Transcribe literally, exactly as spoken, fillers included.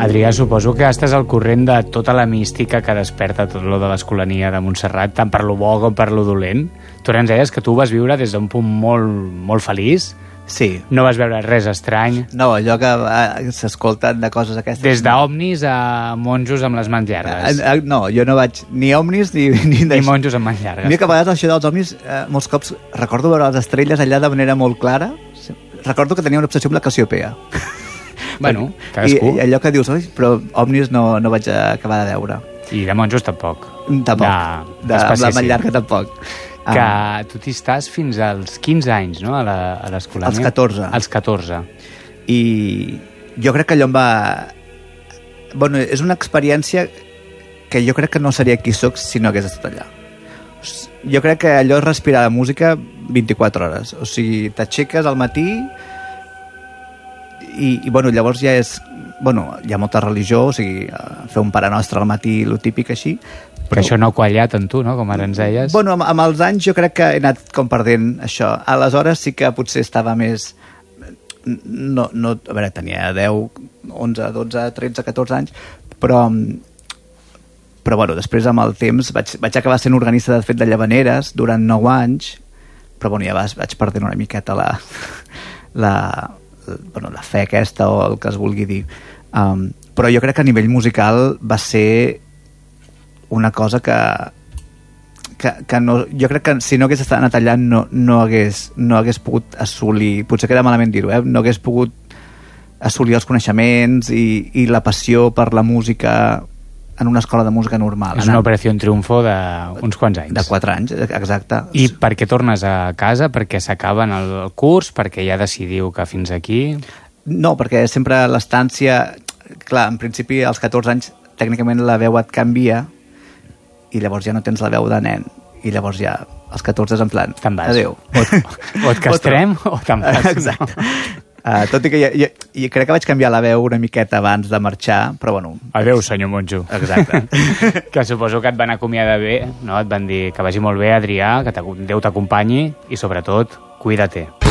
Adrià, suposo que estàs al corrent de tota la mística que desperta tot lo de l'Escolania de Montserrat, tant per lo bo com per lo dolent. Tu ens deies que tu vas viure des d'un punt molt, molt feliç. Sí. No vas veure res estrany. No, allò que uh, s'escolten de coses aquestes... Des d'òmnis a monjos amb les mans llargues. Uh, uh, no, jo no vaig ni òmnis ni... Ni, ni monjos amb mans llargues. Mira que a vegades això dels òmnis, uh, molts cops recordo veure les estrelles allà de manera molt clara. Recordo que tenia una obsessió amb la Cassiopea. Bueno, cadascú. I, I allò que dius, oi, però òmnis no, no vaig acabar de veure. I de monjos tampoc. Tampoc. De, de, amb la mà llarga tampoc. Que ah. tu t'hi estàs fins als quinze anys, no?, a l'Escolania. Als catorze. Als catorze. I jo crec que allò em va... Bueno, és una experiència que jo crec que no seria qui soc si no hagués estat allà. Jo crec que allò és respirar la música vint-i-quatre hores. O sigui, t'aixeques al matí i, i bueno, llavors ja és... Bueno, hi ha molta religió, o sigui, fer un Pare Nostre al matí, lo típic així. Però això no ha quallat en tu, no?, com ara ens deies. Bueno, amb, amb els anys jo crec que he anat com perdent això. Aleshores sí que potser estava més... No, no, a veure, tenia deu, onze, dotze, tretze, catorze anys, però... Però, bueno, després amb el temps vaig, vaig acabar sent organista, de fet, de llavaneres durant nou anys, però, bueno, ja vas, vaig perdent una miqueta la, la, bueno, la fe aquesta o el que es vulgui dir. Um, però jo crec que a nivell musical va ser una cosa que, que, que no, jo crec que si no hagués estat anat allà no, no, hagués, no hagués pogut assolir, potser queda malament dir-ho, eh? No hagués pogut assolir els coneixements i, i la passió per la música en una escola de música normal. És una operació en triomfo d'uns quants anys. De quatre anys, exacte. I per què tornes a casa? Perquè s'acaben el curs? Perquè ja decidiu que fins aquí? No, perquè sempre l'estància... Clar, en principi, als catorze anys, tècnicament la veu et canvia i llavors ja no tens la veu de nen. I llavors ja, als catorze és en plan... Te'n vas. Adéu. O, o et castrem o te'n vas. Exacte. No? Uh, tot i que jo, jo, jo crec que vaig canviar la veu una miqueta abans de marxar, però bueno... Adéu, senyor monjo. Exacte. Que suposo que et van acomiadar bé, no? Et van dir que vagi molt bé, Adrià, que Déu t'acompanyi i, sobretot, cuida-te.